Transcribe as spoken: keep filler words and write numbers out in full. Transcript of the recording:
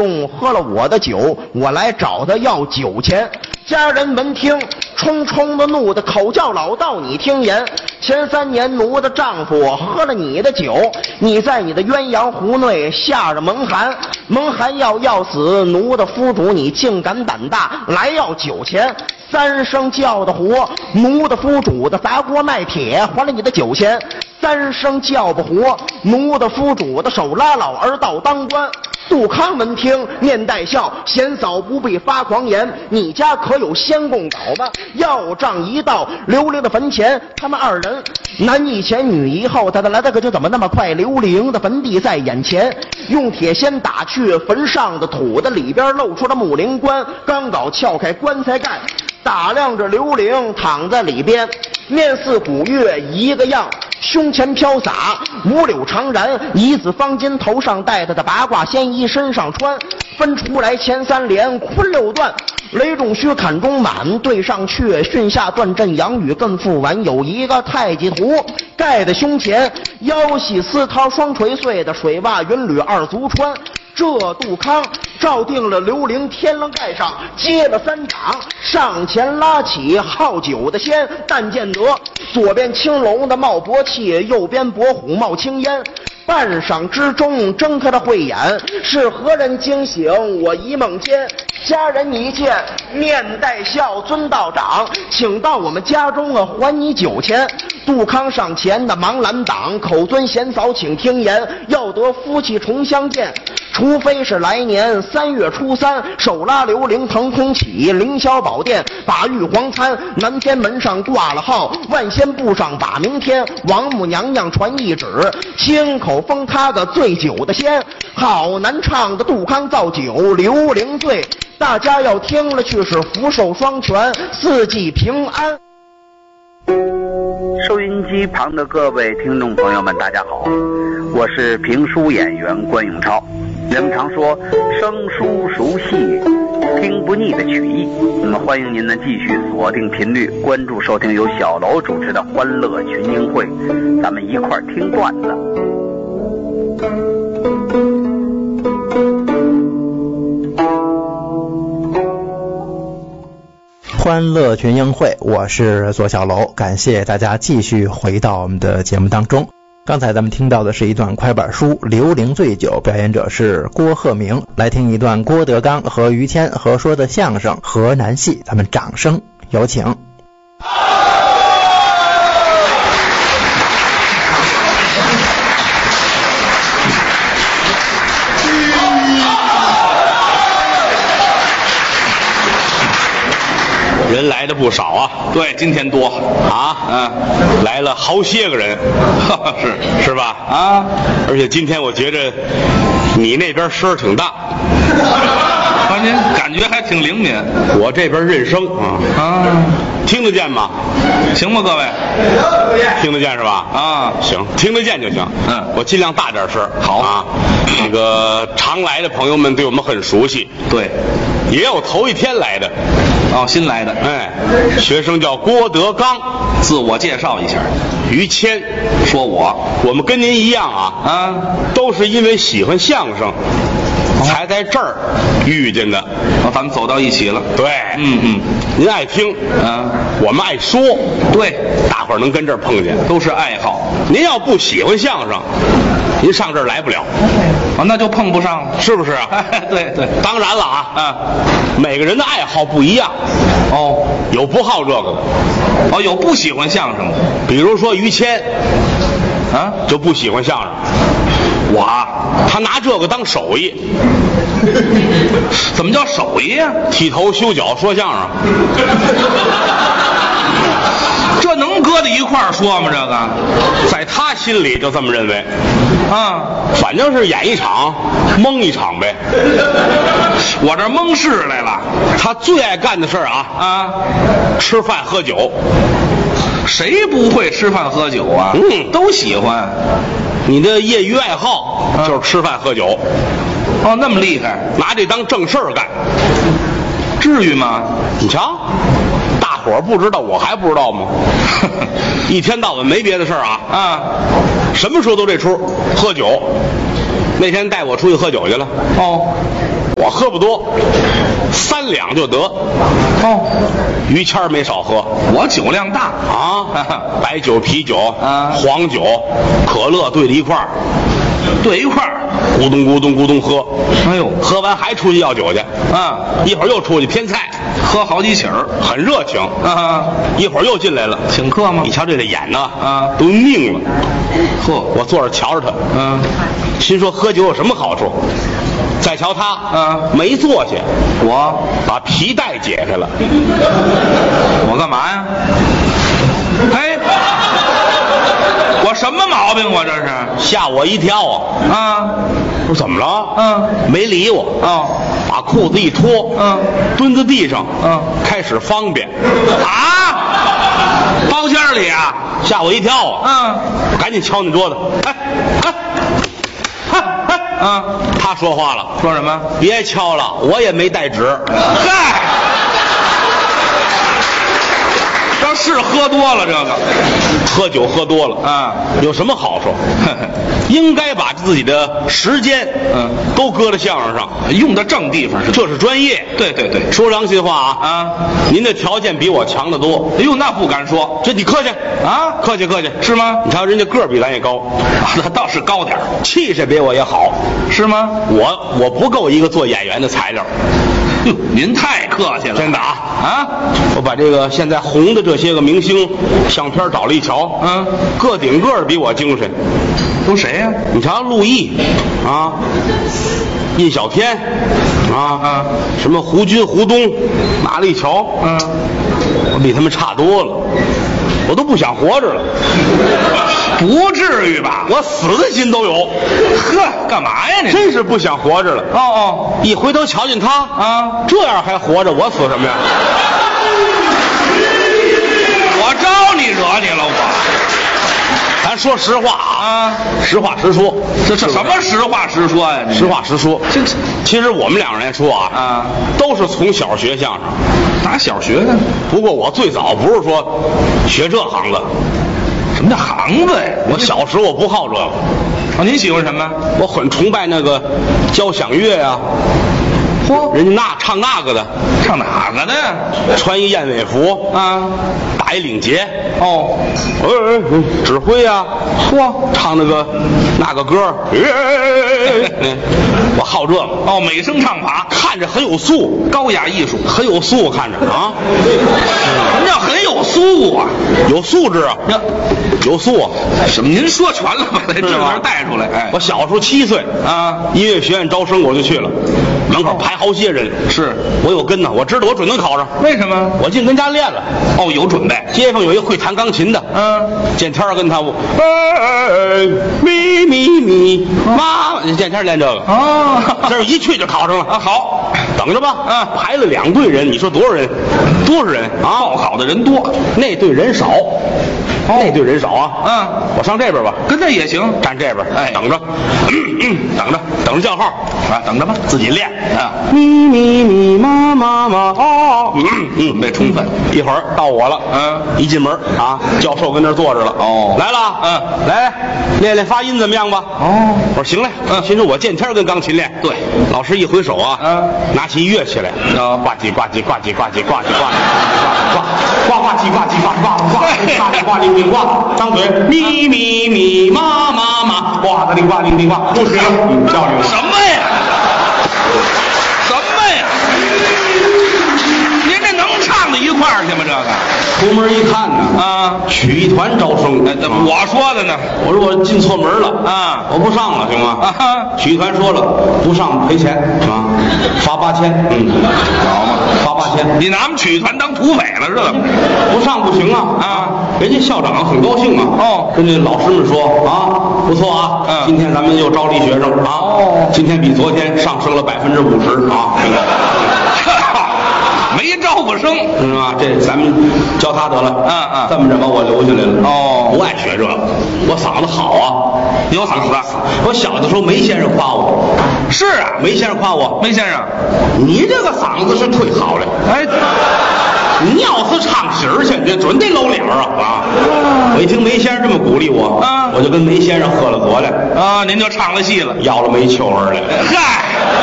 中喝了我的酒，我来找他要酒钱。家人闻听，冲冲的怒的口叫老道，你听言，前三年奴的丈夫喝了你的酒，你在你的鸳鸯湖内下着蒙寒，蒙寒要要死，奴的夫主你竟敢胆大来要酒钱。三声叫的活，奴的夫主的砸锅卖铁还了你的酒钱。三声叫不活，奴的夫主的手拉老儿到当官。杜康闻听，面带笑，贤嫂不必发狂言，你家可有仙供岛吧？要账一到，刘伶的坟前，他们二人男一前女一后，他的来的可就怎么那么快？刘伶的坟地在眼前，用铁锨打去坟上的土的，里边露出了木灵棺，刚搞撬开棺材盖，打量着刘伶躺在里边，面似古月一个样，胸前飘洒五柳长髯，一字方巾头上戴他的八卦仙衣身上穿，分出来前三连昆六段，雷中虚坎中满，对上去巽下断震阳雨艮复完，有一个太极图盖在胸前，腰系丝绦双垂穗的水袜云履二足穿。这杜康照定了刘伶天棱盖上，接了三掌，上前拉起好酒的仙，但见得左边青龙的冒薄气，右边伯虎冒青烟。半晌之中睁开了慧眼，是何人惊醒我一梦间？家人一见面带笑，尊道长，请到我们家中啊，还你酒钱。杜康上前的忙拦挡，口尊贤嫂请听言，要得夫妻重相见，除非是来年三月初三，手拉刘伶腾空起，凌霄宝殿把玉皇参，南天门上挂了号，万仙簿上把明天，王母娘娘传一旨，亲口封他个醉酒的仙。好难唱的杜康造酒，刘伶醉，大家要听了去是福寿双全，四季平安。 收音机旁的各位听众朋友们，大家好，我是评书演员关永超。人们常说生疏熟悉听不腻的曲艺，那么欢迎您呢继续锁定频率，关注收听由小楼主持的欢乐群英会，咱们一块儿听段子。 欢乐群英会，我是左小楼，感谢大家继续回到我们的节目当中。刚才咱们听到的是一段快板书《刘伶醉酒》，表演者是郭鹤鸣。来听一段郭德纲和于谦合说的相声《河南戏》，咱们掌声有请。 人来的不少啊， 对，今天多啊， 嗯， 来了好些个人， 是是吧？ 啊， 而且今天我觉着你那边声儿挺大， 啊，您感觉还挺灵敏， 我这边认声啊， 啊， 听得见吗？ 行吗，各位？ 听得见是吧？ 啊， 行，听得见就行。 嗯， 我尽量大点声。 好啊，那个常来的朋友们对我们很熟悉， 对， 也有头一天来的。 哦，新来的， 哎，学生叫郭德纲， 自我介绍一下。 于谦， 说我， 我们跟您一样啊， 啊， 都是因为喜欢相声，才在这儿遇见的。 哦，咱们走到一起了。 对， 嗯嗯， 您爱听， 啊， 我们爱说， 对， 大伙儿能跟这儿碰见， 都是爱好。 您要不喜欢相声，您上这儿来不了， 啊，那就碰不上了， 是不是啊？ 对对， 当然了啊， 啊， 每个人的爱好不一样， 哦， 有不好这个的， 哦，有不喜欢相声的， 比如说于谦， 啊， 就不喜欢相声， 我啊， 他拿这个当手艺。 怎么叫手艺呀？ 剃头修脚说相声， 这能搁在一块儿说吗？这个， 在他心里就这么认为， 啊， 反正是演一场蒙一场呗。 我这蒙事来了。 他最爱干的事儿啊啊， 吃饭喝酒。 谁不会吃饭喝酒啊？ 嗯， 都喜欢。 你的业余爱好就是吃饭喝酒。 哦，那么厉害， 拿这当正事儿干， 至于吗？ 你瞧，大伙儿不知道，我还不知道吗？一天到晚没别的事儿啊啊， 什么时候都这出，喝酒。那天带我出去喝酒去了。 哦， 我喝不多，三两就得。 哦， 于谦儿没少喝， 我酒量大啊，白酒、啤酒、 啊黄酒、可乐兑在一块儿， 对一块儿， 咕咚咕咚咕咚喝。 哎呦， 喝完还出去要酒去， 啊， 一会儿又出去添菜， 喝好几起儿很热情。 啊， 一会儿又进来了， 请客吗你？瞧这个眼呢， 啊都拧了。 呵， 我坐着瞧着他， 嗯， 心说喝酒有什么好处？再瞧他， 嗯没坐下， 我把皮带解开了。 我干嘛呀？哎，我什么毛病？我这是吓我一跳啊！ 啊， 我说怎么了？ 嗯， 没理我。 哦， 把裤子一脱， 嗯， 蹲在地上， 嗯， 开始方便。 啊，包间里啊， 吓我一跳啊！ 嗯， 我赶紧敲那桌子，哎哎哎哎！ 啊， 他说话了， 说什么？ 别敲了，我也没带纸。 嗨，这是喝多了这个喝酒喝多了啊， 有什么好处？应该把自己的时间， 嗯， 都搁在相声上， 用的正地方是这是专业。 对对对说良心话啊， 啊， 您的条件比我强得多。 哎呦，那不敢说这你客气啊， 客气客气， 是吗？ 你瞧人家个儿比咱也高， 那倒是高点儿， 气势比我也好。 是吗？ 我我不够一个做演员的材料， 哟，您太客气了， 真的啊啊， 我把这个现在红的这些个明星相片找了一瞧， 嗯， 个顶个的比我精神。 都谁呀？ 你瞧陆毅啊，印小天啊啊， 什么胡军、胡东，拿了一瞧， 嗯， 我比他们差多了，我都不想活着了， 不至于吧？ 我死的心都有， 呵，干嘛呀你？ 真是不想活着了。 哦哦一回头瞧见他啊， 这样还活着，我死什么呀？ 我招你惹你了我？ 咱说实话啊， 啊， 实话实说， 这这什么实话实说呀？ 实话实说。 这这其实我们两个人说啊， 啊， 都是从小学相声。 打小学呢？ 不过我最早不是说学这行的， 什么叫行子呀？ 我小时候我不好这个， 啊，您喜欢什么？ 我很崇拜那个交响乐呀、 嚯， 人家那唱那个的， 唱哪个的呀？ 穿一燕尾服， 啊， 打一领结， 哦， 哎哎哎指挥呀、 嚯， 唱那个那个歌，哎哎哎哎我好这个， 哦，美声唱法， 看着很有素， 高雅艺术。 很有素，看着啊， 什么叫很有素啊？ 有素质啊， 呀， 有素啊。 什么？您说全了，把这这名带出来。哎， 我小时候七岁啊， 音乐学院招生我就去了，门口排好些人， 是我有根呢，我知道我准能考上。 为什么？ 我进跟家练了， 哦，有准备。 街坊有一会弹钢琴的， 嗯， 见天儿跟他我，哎咪咪咪，妈，见天儿练这个， 哦， 这一去就考上了啊，好， 等着吧， 啊排了两队人，你说多少人？多少人啊？ 报考的人多。 那队人少，那队人少啊。 嗯， 我上这边吧， 跟那也行。 站这边， 哎等着，等着，等着叫号啊，等着吧， 自己练啊， 咪咪咪妈妈妈哦，嗯嗯， 准备充分。 一会儿到我了， 嗯， 一进门啊，教授跟那儿坐着了， 哦来了， 嗯， 来练练发音怎么样吧？ 哦， 我说行嘞， 嗯心说我见天儿跟钢琴练， 对， 老师一挥手啊， 嗯， 拿起乐器来， 啊呱唧呱唧呱唧呱唧呱唧呱唧呱呱呱唧呱唧呱唧呱呱呱唧呱铃铃呱，张嘴咪咪咪妈妈妈，呱的铃呱铃铃呱，入学了，嗯，叫你了。 什么呀？什么呀？您这能唱到一块儿去吗？这个出门一看呢， 啊， 曲艺团招生， 哎，这我说的呢。 我说我进错门了啊我不上了，行吗？ 啊哈曲艺团说了，不上赔钱啊，罚八千，嗯，好嘛，罚八千， 你拿我们曲艺团当土匪了是怎么着？ 不上不行啊啊！ 人家校长很高兴啊， 哦跟这老师们说啊，不错啊， 嗯今天咱们又招了一学生啊， 哦今天比昨天上升了百分之五十啊，这个。 没招不生。 知道吗？这咱们教他得了。 嗯嗯这么着把我留下来了。 哦不爱学这个，我嗓子好啊， 有嗓子。 我小的时候梅先生夸我， 是啊， 梅先生夸我， 梅先生， 你这个嗓子是忒好了。 哎， 你要是唱戏儿去，这准得露脸啊啊！我一听梅先生这么鼓励我， 啊我就跟梅先生喝了酒来， 啊，您就唱了戏了。 要了梅秋儿来。 嗨，